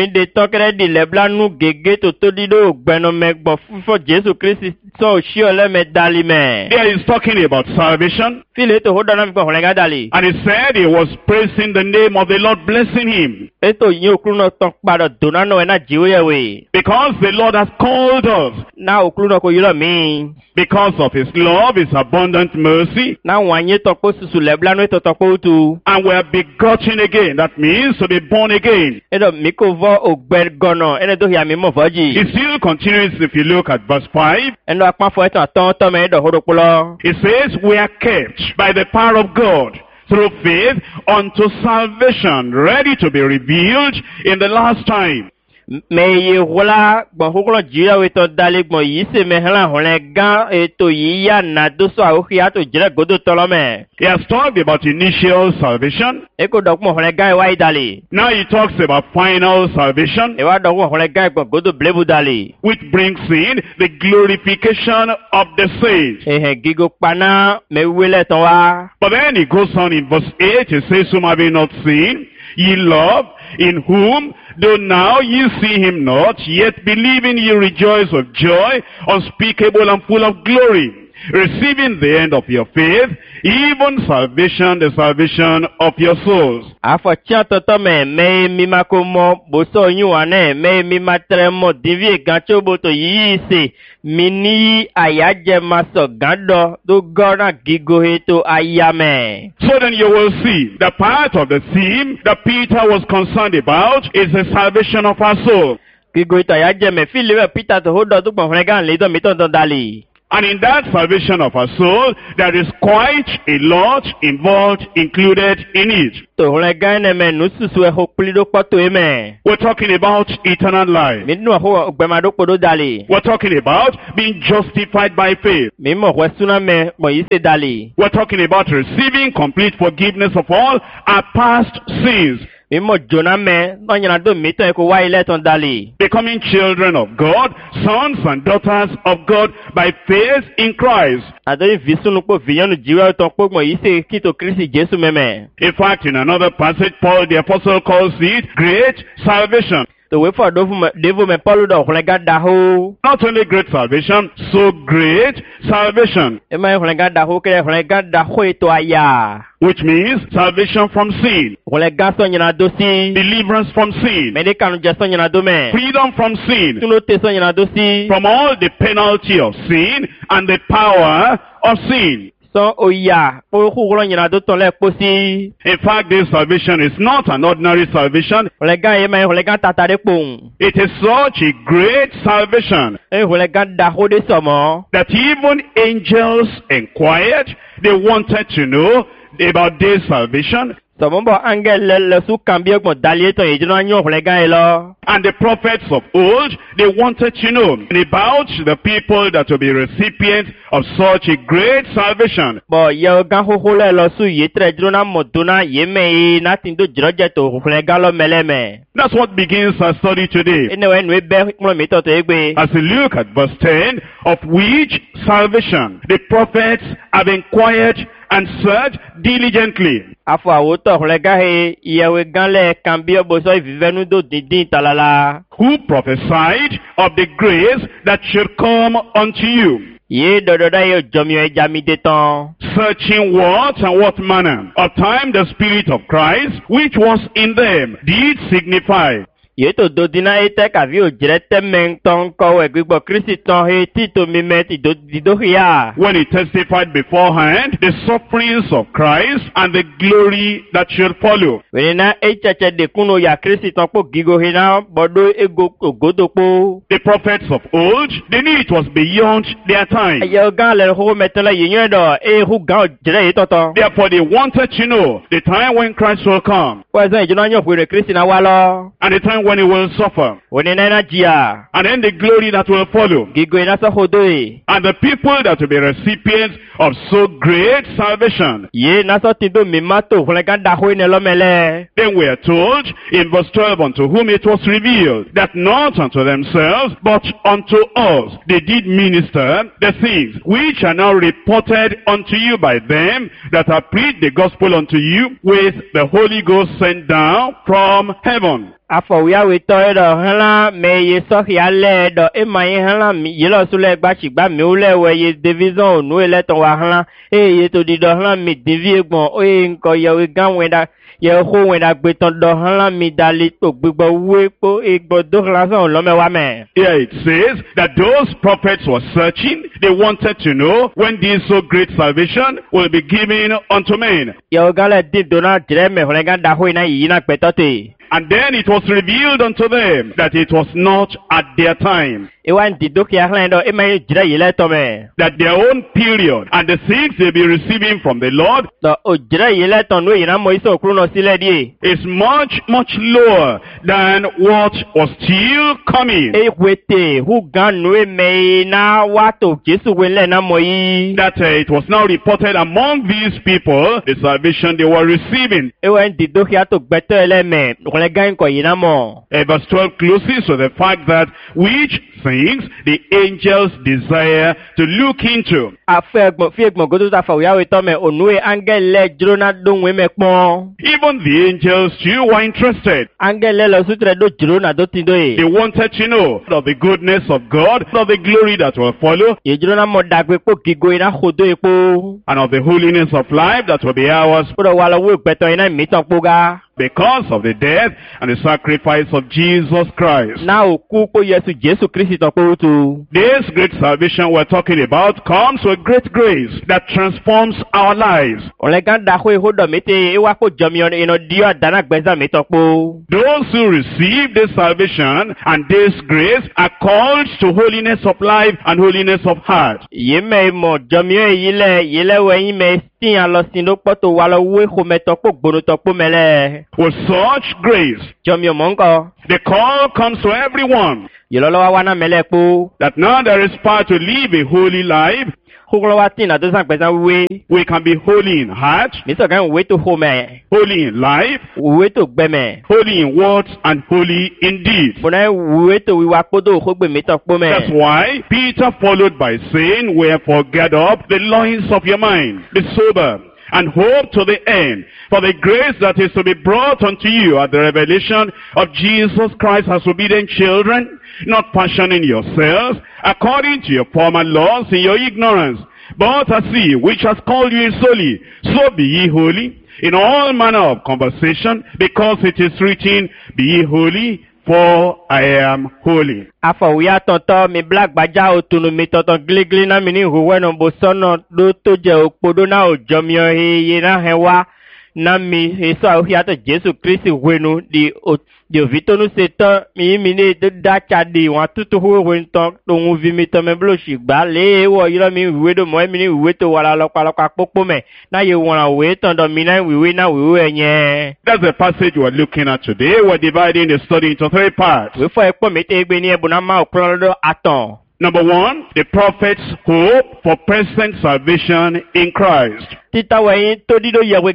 kere di lebla nu gege to dido gbeno megbo fufo Jesus Christ so shi ole me dali me. There he's talking about salvation. File to hodana mi ko holenga dali. And he said he was praising the name of the Lord, blessing him. Eto yin okuno ton pada donano ena jiwe we. Because the Lord has called us. Na okuno ko yiro mi. Because of his love, his abundant mercy. Na wanye to ko susu lebla no to ko tu. And we are begotten again. That means to be born again. Edo mikovo ogbergono ene do ya mi mo foji. He still continues if you look at verse 5. Eno akpa fo eto ton me do hodopolo. It says we are kept by the power of God through faith unto salvation, ready to be revealed in the last time. Me wala gbon hokolo jira we to dale gbon yi se me hla holen gan eto yi ya na do so ahokia to jira godo tolome. He has talked about initial salvation. Eko dokmo holen gan wa idale. Now he talks about final salvation, E wa dokmo holen gan gbon godo blebu dale. which brings in the glorification of the saints. Gigo pana me wele ton wa. But then he goes on in verse 8, he says, whom have ye not seen, ye love, in whom, though now ye see him not, yet believing ye rejoice with joy, unspeakable and full of glory, receiving the end of your faith, even salvation, the salvation of your souls. Afo chia toto me mi makomo boso nyuane mi matremo divie gancho boto yise mini ayaje maso gando do gona gigo heto ayame. So then you will see the part of the theme that Peter was concerned about is the salvation of our soul. Gigo heto ayaje me filiwe Peter to hodo to bonfregan ledo mitondo dali. And in that salvation of our soul, there is quite a lot involved, included in it. To holegan me nususu e hokplido poto eme. We're talking about eternal life. Minu ho gbemado podo dali. We're talking about being justified by faith. Mimo wesuna me mo yise dali. We're talking about receiving complete forgiveness of all our past sins. Mimo jona me no nyana do mito e ko wa ile ton dali. Becoming children of God, sons and daughters of God by faith in Christ. Adori visunu po viyanu jiwa ton po mo yise kito Kristi Jesu meme. In fact, in another passage, Paul the apostle calls it great salvation. To we for devo me Paulo do holenga da ho. Not only great salvation, so great salvation. E mai holenga da ho ke holenga da ho to aya. Which means salvation from sin, Holenga so nyana do si. deliverance from sin, Me de kanu je so nyana do me. freedom from sin, Tuno te so nyana do si. from all the penalty of sin and the power of sin. So oya po hu golo nyana do ton le posi. In fact, this salvation is not an ordinary salvation. Holenga e mai holenga tatare pon. It is such a great salvation E holenga da ho de somo. that even angels inquired. They wanted to know about this salvation. Somo bo angel le su cambio mo dalie ton e jino nyo holenga e lo. And the prophets of old, they wanted to know about the people that will be recipients of such a great salvation. Bo ye gan ho ho le lo su ye tre jino na mo dona ye me na tin do jino je to holenga lo meleme. That's what begins our study today. Ene we nu be mo mi to to egbe. As we look at verse 10, of which salvation the prophets have inquired and searched diligently. Afo awoto holenga he yewe gan le cambio bo so vivenu do dindin talala. Who prophesied of the grace that should come unto you, Ye dododa yo jomio e jami deton. searching what and what manner of time the Spirit of Christ, which was in them, did signify. Ye to do dina ete kavi o jirete mengton ko egbo Kristi ton he tito mimeti do hia. When he testified beforehand the sufferings of Christ and the glory that should follow. Wenina echeche de kuno ya Kristi ton po gigo hina bodo ego godopo. The prophets of old, they knew it was beyond their time. Ye gan le ho metela yenyo do e hu gan jire itoto. Therefore they wanted to know the time when Christ will come. Kwa zo ejuna nyo fure Kristi na walo. And the time when he will suffer. Wenina na jia. And then the glory that will follow. Gigo ina so hodoi. And the people that will be recipients of so great salvation. Ye na so tindo mimato hulegan da ho inelo mele. Then we are told in verse 12, unto whom it was revealed, that not unto themselves, but unto us they did minister the things which are now reported unto you by them that have preached the gospel unto you with the Holy Ghost sent down from heaven. Afọwia weto edo hela me ye sohia le edo ema ye hela mi yelo sule gbachigba mi ule we ye division onu ele ton wa hela ye to di do hela mi divi egbon o ye nko ye we gan we da ye ho we da gbe ton do hela mi dali to gbegbo we po egbo do hela so lo me wa me. Here it says that those prophets were searching. They wanted to know when this so great salvation will be given unto men. Ye gale di do na dire me hole gan da ho ina yi na petote. And then it was revealed unto them that it was not at their time. That their own period and the things they'll be receiving from the Lord is much, much lower than what was still coming. That it was now reported among these people, the salvation they were receiving. Verse 12 closes with the fact that which things the angels desire to look into. Even the angels too were interested. They wanted to know of the goodness of God, of the glory that will follow, and of the holiness of life that will be ours. Because of the death and the sacrifice of Jesus Christ. This great salvation we're talking about comes with great grace that transforms our lives. Those who receive this salvation and this grace are called to holiness of life and holiness of heart. With such grace, the call comes to everyone that now there is power to live a holy life. We can be holy in heart, holy in life, holy in words, and holy in deeds. That's why Peter followed by saying, wherefore gird up the loins of your mind, be sober, and hope to the end, for the grace that is to be brought unto you at the revelation of Jesus Christ as obedient children, not fashioning yourselves according to your former laws in your ignorance, but as he which has called you is holy, so be ye holy in all manner of conversation, because it is written, be ye holy, for I am holy. Afọwia tonto mi black baja otunu mi tonton gligli na mi ni huwe no bosono do toje opodo na ojomio ye na hewa na mi eso ahia to Jesu Kristi wenu di vitonu setan mi ne de dacha di wan tutu huwe nton to vi mi to me bloshi gba le wo yiro mi huwe do mo mi ni huwe to wala lopa popo me na ye won we ton do mi na we enye. That's the passage we're looking at today. We're dividing the study into 3 parts. We fo epo mi te gbe ni ebuna ma okrodo aton. Number 1, the prophet's hope for present salvation in Christ. Number 2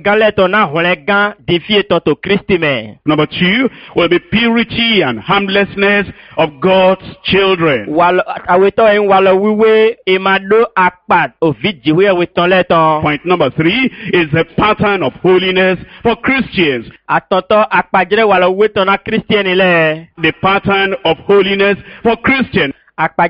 will be purity and harmlessness of God's children. Point number 3 is the pattern of holiness for Christians. The pattern of holiness for Christians. We come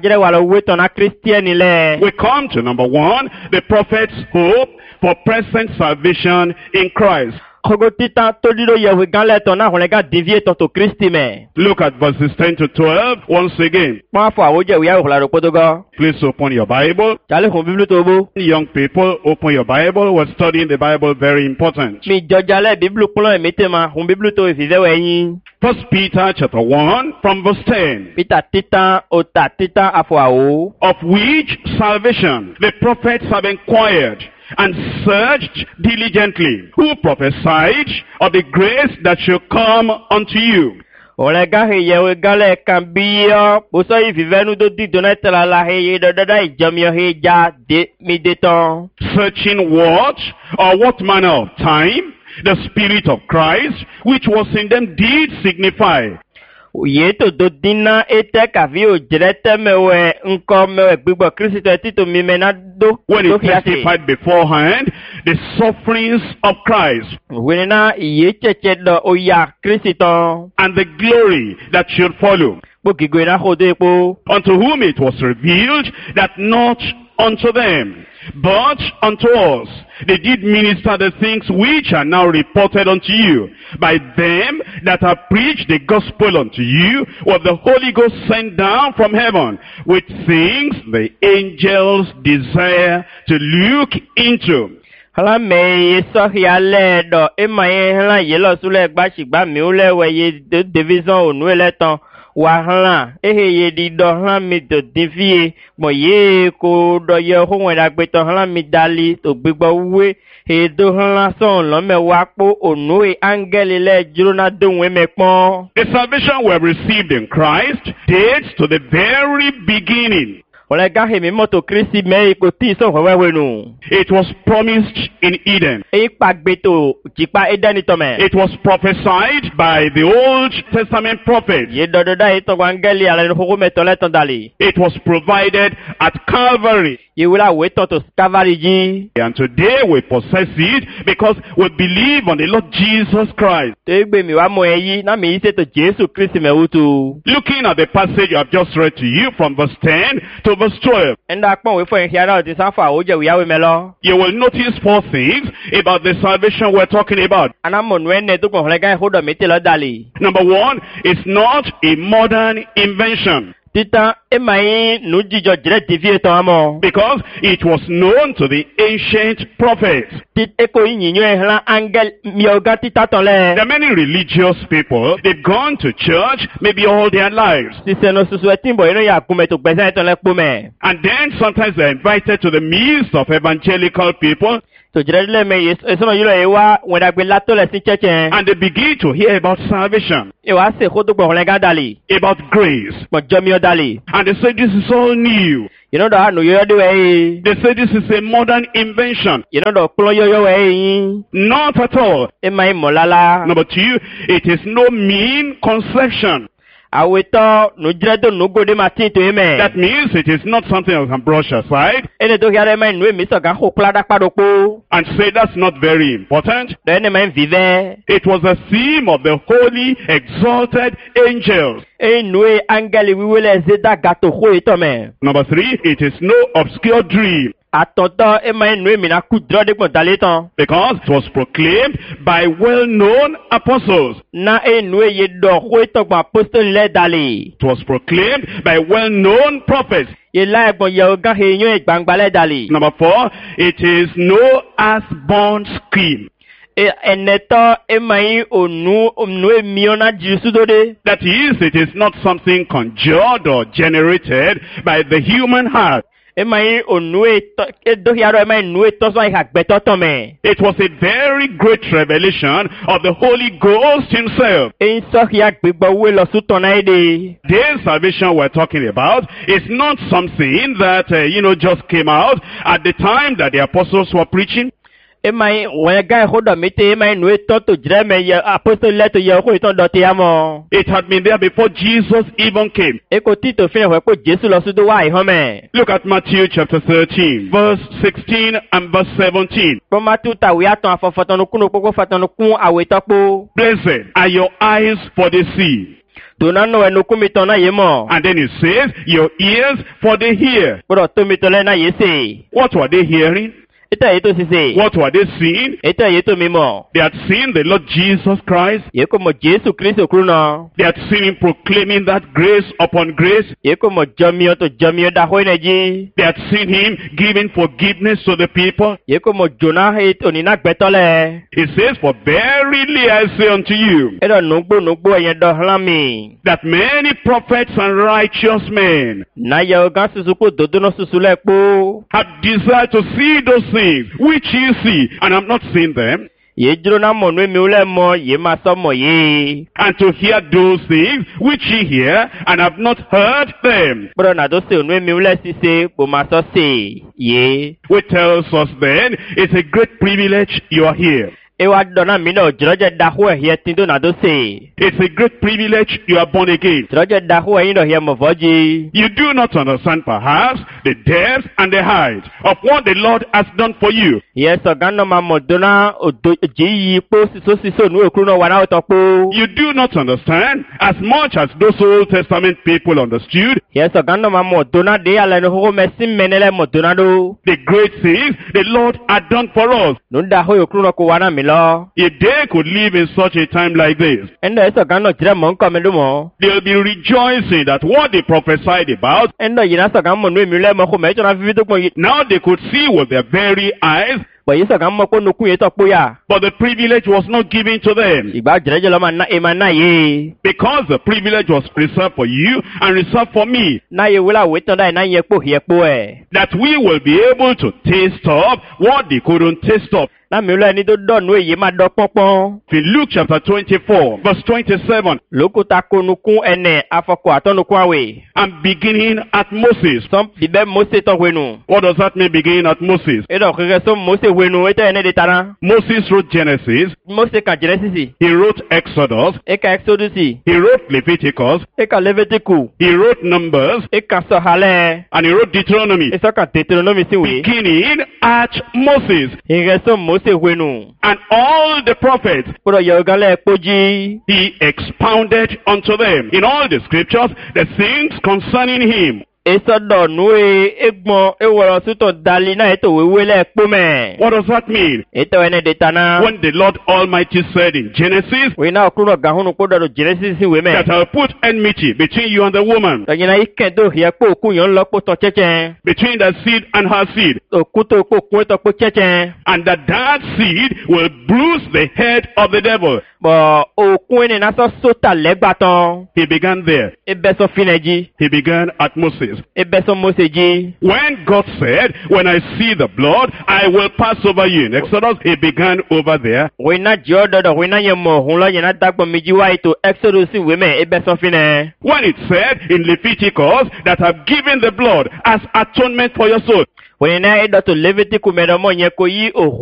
to number 1, the prophet's hope for present salvation in Christ. kogo titan todido yewe ganle ton na holega devie ton to Christi me. Look at verses 10 to 12 once again. Ma fo awoje wi ya hola ro podogo. Please open your Bible. Chale kon Bible to bo. Young people, open your Bible. We're studying the Bible, very important. Mi jojale Bible plon emetema hon Bible to vive we yin. 1 Peter chapter 1 from verse 10. Peter titan ota titan afo awo. Of which salvation the prophets have inquired and searched diligently, who prophesied of the grace that shall come unto you. Olega he yewe gale kambio boso yi vivenu do di donatela la he ye dada ijamio he ja de mi deton. Searching what or what manner of time the Spirit of Christ which was in them did signify. Yeto do dina ete kavi o jirete mewe nko mewe gbigbo Kristo tito mi menado. When it testified beforehand the sufferings of Christ. Wenena ye cheche do oya Kristo. And the glory that should follow. Bukigwena hodepo. Unto whom it was revealed that not unto them, but unto us they did minister the things which are now reported unto you by them that have preached the gospel unto you, with the Holy Ghost sent down from heaven, with things the angels desire to look into. Hala me so hiale do emaye hala yelo sule gba sigba mi ule weye de division onu eleton wa hala ye di do hala mi do divie mo ye ko do ye ho won da gbe to hala mi dali to gbigbo we he do hala so lo me wa po onu e angel le jurona do we me pon. The salvation we have received in Christ dates to the very beginning. It was promised in Eden. It was prophesied by the Old Testament prophets. It was provided at Calvary. And today we possess it because we believe on the Lord Jesus Christ. Looking at the passage I have just read to you from verse 10 to verse 12. You will notice 4 things about the salvation we're talking about. Number 1, it's not a modern invention. Because it was known to the ancient prophets. There are many religious people, they've gone to church maybe all their lives. And then sometimes they're invited to the midst of evangelical people. And they begin to hear about salvation, about grace. And they say this is all new. They say this is a modern invention. Not at all. Number 2, it is no mean conception. That means it is not something I can brush aside and say that's not very important. It was a theme of the holy, exalted angels. Number 3, it is no obscure dream. Because it was proclaimed by well-known apostles. It was proclaimed by well-known prophets. Number 4, it is no earthborn scheme. That is, it is not something conjured or generated by the human heart. It was a very great revelation of the Holy Ghost himself. This salvation we're talking about is not something that, just came out at the time that the apostles were preaching. It had been there before Jesus even came. Look at Matthew chapter 13, verse 16 and verse 17. Blessed are your eyes for the see. And then it says, your ears for the hear. What were they hearing? Ita yeto sise. What were they seeing? Ita yeto mimo. They had seen the Lord Jesus Christ. Yeko mo Jesu Kristo kruno. They had seen him proclaiming that grace upon grace. Yeko mo jamio to jamio da hoineji. They had seen him giving forgiveness to the people. Yeko mo Jonah hit onina betole. He says, for verily I say unto you, Edo nugbo yen do hlami. that many prophets and righteous men Na yo gan susuko dodono susule po. have desired to see those things which ye see, and have not seen them, Ye jiro na mo nwe mi ule mo ye ma so mo ye. and to hear those things which ye hear, and have not heard them. Bro na do se nwe mi ule sise po ma so se ye. Which tells us then, it's a great privilege you are here. Ewa dona mi no jiroje da ho he tindo na do se. It's a great privilege you are born again. Jiroje da ho yin do he mo voji. You do not understand perhaps the depth and the height of what the Lord has done for you. Yes, so gano ma mo dona odo ji po siso nu okru no wana otopo. You do not understand as much as those Old Testament people understood Yes, so gano ma mo dona de ala no ho mesim menele mo dona do. the great things the Lord had done for us. No da ho okru no ko wana mi lo. If they could live in such a time like this, Endo so gano jire mo nko me do mo. they'll be rejoicing that what they prophesied about, Endo yina so gano mo nu mi le mo ko me chona vivi to ko yi. now they could see with their very eyes, Bo yi so gano mo ko nu ku ye to po ya. but the privilege was not given to them. Igba jireje lo ma na e ma na ye. Because the privilege was reserved for you and reserved for me, Na ye wila we ton da na ye po e. that we will be able to taste of what they couldn't taste of. Na mi lo ni do do nu ye ma do ponpon. In Luke chapter 24, verse 27, Lokuta konukun ene afoko atonukun awe. and beginning at Moses. Som bibe Mose to wenu. What does that mean, beginning at Moses? Edo kere som Mose wenu ete ene de tara. Moses wrote Genesis, Mose ka Genesis. he wrote Exodus, Eka Exodus. he wrote Leviticus, Eka Levitiku. he wrote Numbers, Eka Sohale. and he wrote Deuteronomy. Esa ka Deuteronomy si we. Beginning at Moses. Ere som Mose wenu. And all the prophets, Puro yogale poji. he expounded unto them in all the scriptures the things concerning him. Esa do nue egbon eworo suto dali na eto wewele pome. What does that mean? Eto ene de tana. When the Lord Almighty said in Genesis We na okuro gahunu kodo do Genesis si we me. that I'll put enmity between you and the woman, Tanyina ikendo hiya po ku yon lo po to cheche. between the seed and her seed, Okuto po ku to po cheche. and that seed will bruise the head of the devil. Bo okun ene na so sota legbaton. He began there. Ebe so fineji. He began at Moses. Ebe so Mose ji. When God said, when I see the blood, I will pass over you. In Exodus, he began over there. We na jodo do we na yemo hunlo yena dagbo miji wa ito Exodus si we me ebe so fine. When it said in Leviticus that I've given the blood as atonement for your soul. We na edo to Levitiku me do mo nye ko yi o